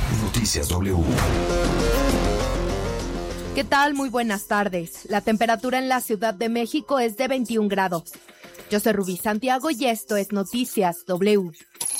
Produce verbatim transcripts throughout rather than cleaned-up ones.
Noticias W. ¿Qué tal? Muy buenas tardes. La temperatura en la Ciudad de México es de veintiún grados. Yo soy Rubí Santiago y esto es Noticias W.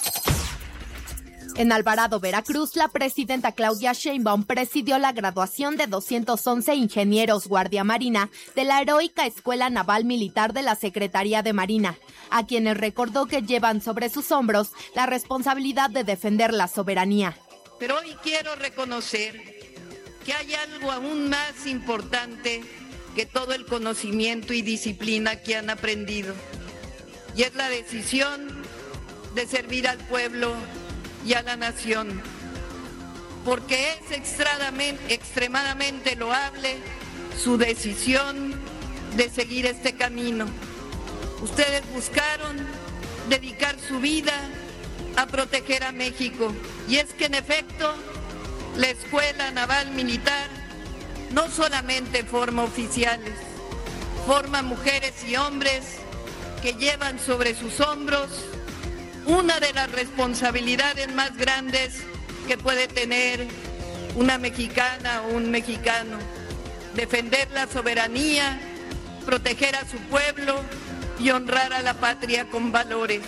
En Alvarado, Veracruz, la presidenta Claudia Sheinbaum presidió la graduación de doscientos once ingenieros guardia marina de la heroica Escuela Naval Militar de la Secretaría de Marina, a quienes recordó que llevan sobre sus hombros la responsabilidad de defender la soberanía. Pero hoy quiero reconocer que hay algo aún más importante que todo el conocimiento y disciplina que han aprendido, y es la decisión de servir al pueblo y a la nación, porque es extremadamente, extremadamente loable su decisión de seguir este camino. Ustedes buscaron dedicar su vida a proteger a México, y es que en efecto la Escuela Naval Militar no solamente forma oficiales, forma mujeres y hombres que llevan sobre sus hombros una de las responsabilidades más grandes que puede tener una mexicana o un mexicano: defender la soberanía, proteger a su pueblo y honrar a la patria con valores.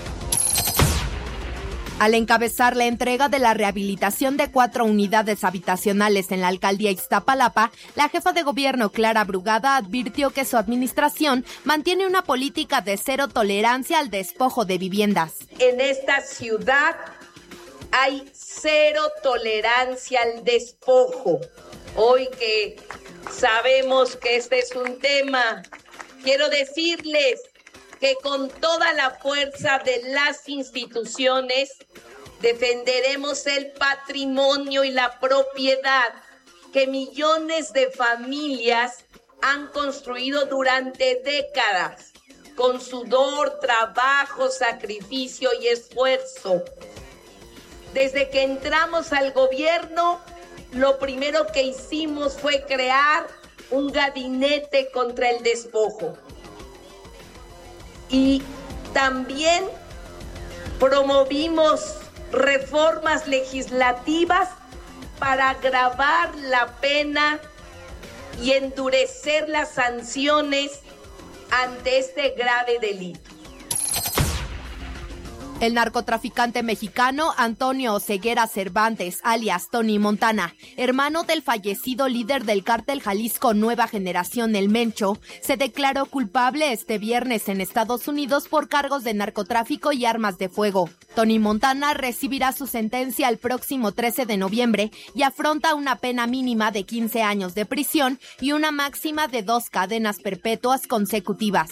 Al encabezar la entrega de la rehabilitación de cuatro unidades habitacionales en la alcaldía Iztapalapa, la jefa de gobierno Clara Brugada advirtió que su administración mantiene una política de cero tolerancia al despojo de viviendas. En esta ciudad hay cero tolerancia al despojo. Hoy que sabemos que este es un tema, quiero decirles que con toda la fuerza de las instituciones defenderemos el patrimonio y la propiedad que millones de familias han construido durante décadas, con sudor, trabajo, sacrificio y esfuerzo. Desde que entramos al gobierno, lo primero que hicimos fue crear un gabinete contra el despojo. Y también promovimos reformas legislativas para agravar la pena y endurecer las sanciones ante este grave delito. El narcotraficante mexicano Antonio Oseguera Cervantes, alias Tony Montana, hermano del fallecido líder del cártel Jalisco Nueva Generación, El Mencho, se declaró culpable este viernes en Estados Unidos por cargos de narcotráfico y armas de fuego. Tony Montana recibirá su sentencia el próximo trece de noviembre y afronta una pena mínima de quince años de prisión y una máxima de dos cadenas perpetuas consecutivas.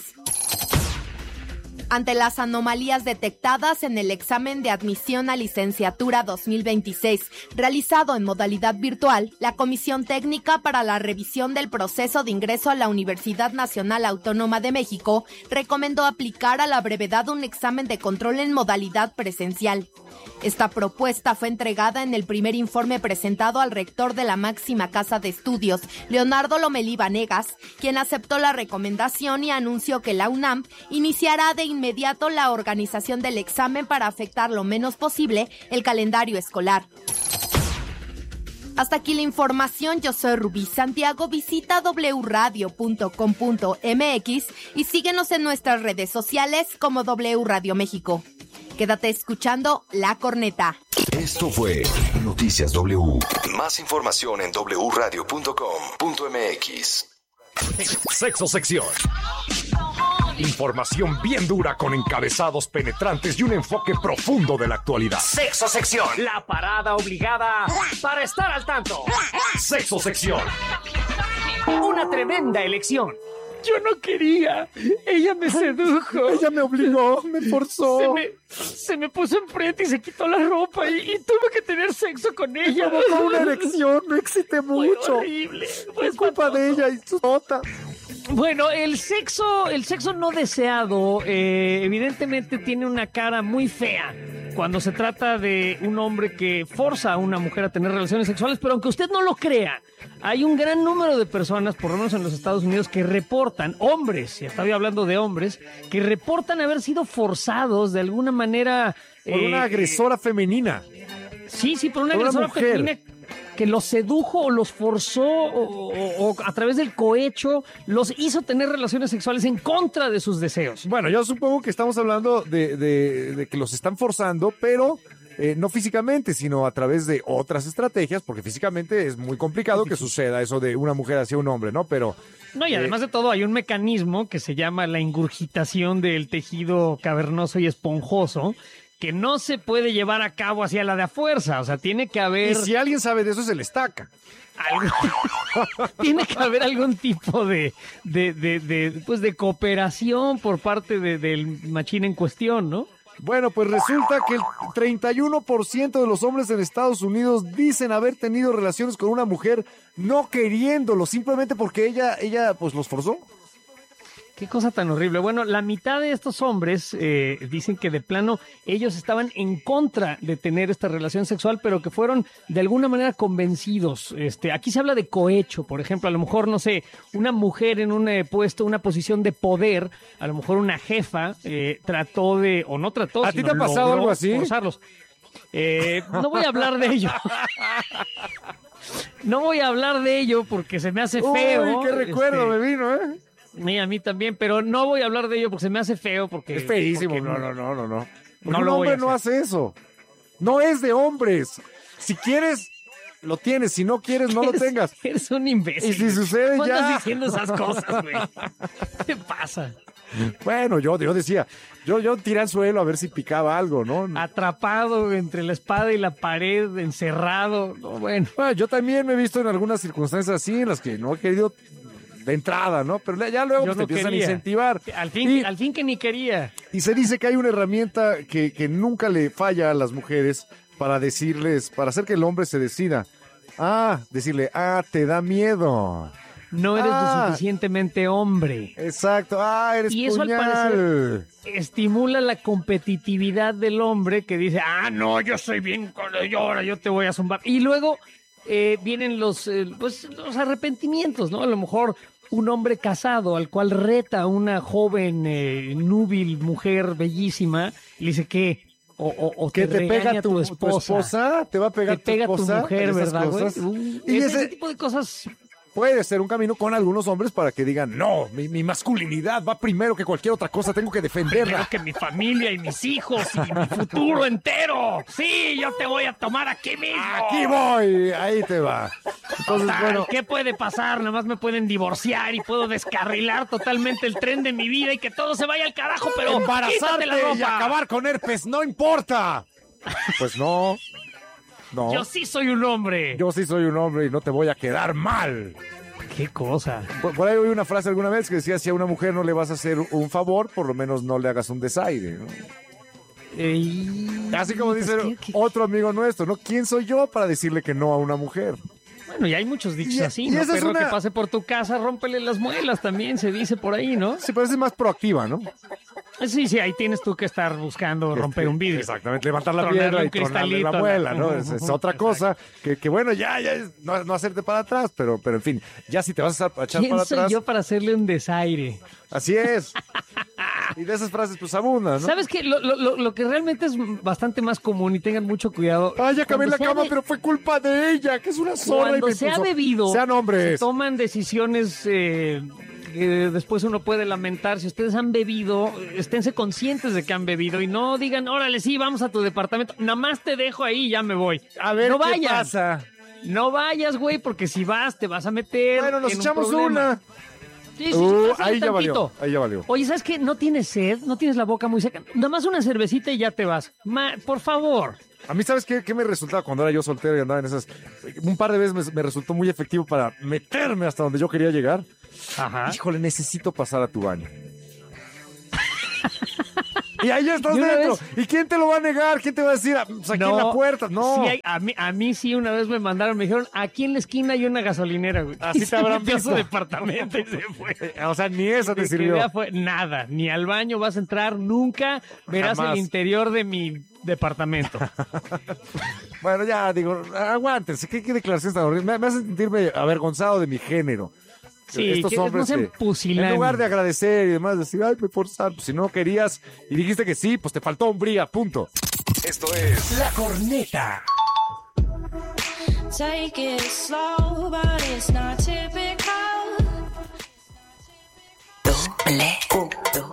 Ante las anomalías detectadas en el examen de admisión a licenciatura dos mil veintiséis, realizado en modalidad virtual, la Comisión Técnica para la Revisión del Proceso de Ingreso a la Universidad Nacional Autónoma de México recomendó aplicar a la brevedad un examen de control en modalidad presencial. Esta propuesta fue entregada en el primer informe presentado al rector de la máxima casa de estudios, Leonardo Lomelí Vanegas, quien aceptó la recomendación y anunció que la UNAM iniciará de inmediato la organización del examen para afectar lo menos posible el calendario escolar. Hasta aquí la información. Yo soy Rubí Santiago. Visita doble u radio punto com punto m x y síguenos en nuestras redes sociales como W Radio México. Quédate escuchando La Corneta. Esto fue Noticias W. Más información en doble u radio punto com punto m x. Sexo sección. Información bien dura con encabezados penetrantes y un enfoque profundo de la actualidad. Sexo sección. La parada obligada para estar al tanto. Sexo sección. Una tremenda elección. Yo no quería. Ella me sedujo. Ella me obligó, me forzó. Se me, se me puso enfrente y se quitó la ropa y, y tuve que tener sexo con ella. Me provocó una erección, me excité mucho. Fue horrible. Fue culpa de ella y su nota. Bueno, el sexo, el sexo no deseado, eh, evidentemente tiene una cara muy fea cuando se trata de un hombre que forza a una mujer a tener relaciones sexuales, pero aunque usted no lo crea, hay un gran número de personas, por lo menos en los Estados Unidos, que reportan, hombres, y estaba hablando de hombres, que reportan haber sido forzados de alguna manera... Por eh, una agresora femenina. Sí, sí, pero una Una agresora mujer. femenina que los sedujo o los forzó o, o- o a través del cohecho los hizo tener relaciones sexuales en contra de sus deseos. Bueno, yo supongo que estamos hablando de, de- de que los están forzando, pero eh, no físicamente, sino a través de otras estrategias, porque físicamente es muy complicado que suceda eso de una mujer hacia un hombre, ¿no? Pero No, y además de todo hay un mecanismo que se llama la ingurgitación del tejido cavernoso y esponjoso que no se puede llevar a cabo hacia la de a fuerza, o sea, tiene que haber... y si alguien sabe de eso, se le estaca. algo- tiene que haber algún tipo de, de, de, de, pues de cooperación por parte de- del machín en cuestión, ¿no? Bueno, pues resulta que el treinta y uno por ciento de los hombres en Estados Unidos dicen haber tenido relaciones con una mujer no queriéndolo, simplemente porque ella, ella pues los forzó. Qué cosa tan horrible. Bueno, la mitad de estos hombres eh, dicen que de plano ellos estaban en contra de tener esta relación sexual, pero que fueron de alguna manera convencidos. Este, aquí se habla de cohecho, por ejemplo, a lo mejor, no sé, una mujer en un eh, puesto, una posición de poder, a lo mejor una jefa eh, trató de, o no trató, ¿A ti sino te ha pasado logró algo así? forzarlos. Eh, no voy a hablar de ello. No voy a hablar de ello porque se me hace feo. Uy, qué recuerdo este, me vino, ¿eh? y a mí también, pero no voy a hablar de ello porque se me hace feo, porque... Es feísimo. porque No, no, no, no, no. No un lo voy a hombre no hace eso. No es de hombres. Si quieres, lo tienes. Si no quieres, no lo Eres- tengas. Eres un imbécil. Y si sucede, ¿Cómo ya. andas diciendo esas cosas, güey? ¿Qué te pasa? Bueno, yo, yo decía, yo, yo tiré al suelo a ver si picaba algo, ¿no? Atrapado entre la espada y la pared, encerrado. No, bueno. Bueno, yo también me he visto en algunas circunstancias así, en las que no he querido de entrada, ¿no? Pero ya luego Yo pues, no te empiezan quería. a incentivar. Al fin, Y- al fin que ni quería. Y se dice que hay una herramienta que, que nunca le falla a las mujeres para decirles, para hacer que el hombre se decida. Ah, decirle, ah, te da miedo. No eres Ah. lo suficientemente hombre. Exacto, ah, eres Y eso al puñal. Estimula la competitividad del hombre que dice, ah, no, yo soy bien, con- yo ahora yo te voy a zumbar. Y luego eh, vienen los, eh, pues, los arrepentimientos, ¿no? A lo mejor un hombre casado al cual reta a una joven, eh, núbil mujer bellísima y le dice que o, o, o Que te regaña pega tu, tu esposa, te va a pegar te pega tu tu esposa. mujer, esas ¿verdad, güey? cosas. Uh, Y ese, ese- ese tipo de cosas. Puede ser un camino con algunos hombres para que digan, no, mi, mi masculinidad va primero que cualquier otra cosa, tengo que Primero defenderla. que mi familia y mis hijos y mi futuro entero. Sí, yo te voy a tomar aquí mismo. Aquí voy, ahí te va. Entonces, Total, bueno, ¿qué puede pasar? Nada más me pueden divorciar y puedo descarrilar totalmente el tren de mi vida y que todo se vaya al carajo, pero quítate embarazarte la ropa. y acabar con herpes, no importa. Pues no, no. Yo sí soy un hombre. Yo sí soy un hombre y no te voy a quedar mal. Qué cosa. Por, por ahí oí una frase alguna vez que decía, si a una mujer no le vas a hacer un favor, por lo menos no le hagas un desaire, ¿no? Eh, Así como pues, dice ¿qué- qué? otro amigo nuestro, ¿no? ¿Quién soy yo para decirle que no a una mujer? Bueno, y hay muchos dichos Y- así, y ¿no? esa es Perro una- que pase por tu casa, rómpele las muelas también, se dice por ahí, ¿no? Se parece más proactiva, ¿no? Sí, sí, ahí tienes tú que estar buscando romper un vidrio. Exactamente, levantar la Tronarle piedra un y tronarle la cristalito a la- muela, ¿no? Es, es otra cosa que, que bueno, ya, ya, es no, no hacerte para atrás, pero, pero en fin, ya si te vas a echar ¿Quién para soy atrás, yo para hacerle un desaire? así es. Y de esas frases, pues abundan, ¿no? ¿Sabes qué? Lo, lo- lo- lo que realmente es bastante más común y tengan mucho cuidado. Ay, ya acabé en la cuando se ha cama, be- pero fue culpa de ella, que es una zorra. y Cuando me se ha puso- bebido, Sean se hombres. toman decisiones eh, que después uno puede lamentar. Si ustedes han bebido, esténse conscientes de que han bebido y no digan, órale, sí, vamos a tu departamento. Nada más te dejo ahí y ya me voy. A ver no qué vayas. pasa. No vayas, güey, porque si vas, te vas a meter. Bueno, nos en un echamos problema. una. Sí, sí, sí, Uh, pásale ahí ya valió, tantito. ahí ya valió. Oye, ¿sabes qué? No tienes sed, no tienes la boca muy seca. Nada más una cervecita y ya te vas. Ma- por favor. A mí, ¿sabes qué, qué me resultaba cuando era yo soltero y andaba en esas? Un par de veces me, me resultó muy efectivo para meterme hasta donde yo quería llegar. Ajá. Híjole, necesito pasar a tu baño. Y ahí ya estás Y una dentro. vez- ¿Y quién te lo va a negar? ¿Quién te va a decir? "Ah, pues aquí en la puerta. No. Sí, hay- a, mí, a mí sí una vez me mandaron, me dijeron, aquí en la esquina hay una gasolinera, güey. Así Y te se habrán metió a su visto. departamento y se fue. O sea, ni esa te Me sirvió. quedé afuera. Nada, ni al baño vas a entrar nunca, verás Jamás. el interior de mi departamento. Bueno, ya digo, aguántense. ¿Qué, qué declaración tan horrible? Me, me hace sentirme avergonzado de mi género. Sí, Estos que no hombres sean que, pusilánimes. en lugar de agradecer y demás, decir, ay, me forzaron. Pues si no querías y dijiste que sí, pues te faltó hombría, punto. Esto es La Corneta. Take it slow, but it's not typical. Doble U,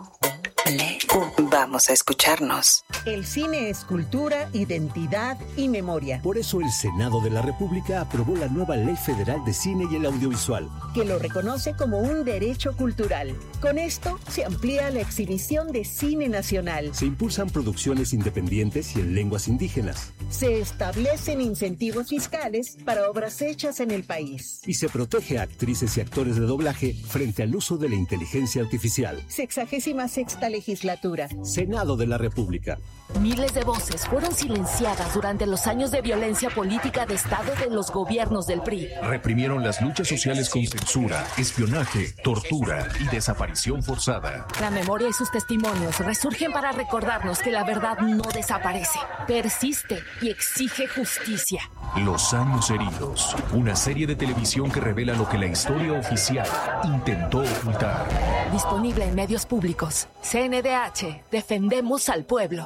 doble U. Vamos a escucharnos. El cine es cultura, identidad y memoria. Por eso el Senado de la República aprobó la nueva Ley Federal de Cine y el Audiovisual, que lo reconoce como un derecho cultural. Con esto se amplía la exhibición de cine nacional. Se impulsan producciones independientes y en lenguas indígenas. Se establecen incentivos fiscales para obras hechas en el país. Y se protege a actrices y actores de doblaje frente al uso de la inteligencia artificial. Sexagésima sexta legislatura. Senado de la República. Miles de voces fueron silenciadas durante los años de violencia política de Estado de los gobiernos del P R I. Reprimieron las luchas sociales con censura, espionaje, tortura y desaparición forzada. La memoria y sus testimonios resurgen para recordarnos que la verdad no desaparece, persiste y exige justicia. Los años heridos, una serie de televisión que revela lo que la historia oficial intentó ocultar. Disponible en medios públicos. C N D H, defendemos al pueblo.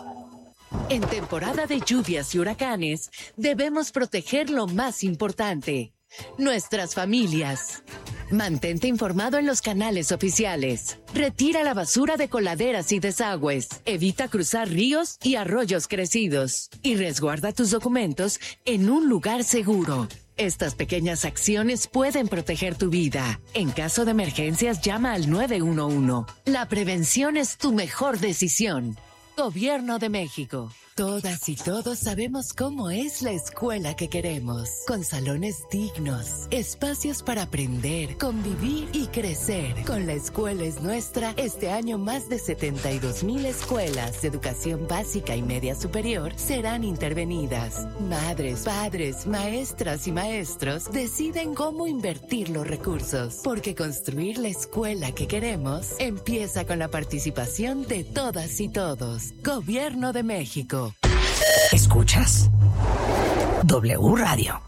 En temporada de lluvias y huracanes, debemos proteger lo más importante, nuestras familias. Mantente informado en los canales oficiales. Retira la basura de coladeras y desagües. Evita cruzar ríos y arroyos crecidos. Y resguarda tus documentos en un lugar seguro. Estas pequeñas acciones pueden proteger tu vida. En caso de emergencias, llama al nueve uno uno. La prevención es tu mejor decisión. Gobierno de México. Todas y todos sabemos cómo es la escuela que queremos, con salones dignos, espacios para aprender, convivir y crecer. Con La Escuela es Nuestra, este año más de setenta y dos mil escuelas de educación básica y media superior serán intervenidas. Madres, padres, maestras y maestros deciden cómo invertir los recursos, porque construir la escuela que queremos empieza con la participación de todas y todos. Gobierno de México. ¿Escuchas? W Radio.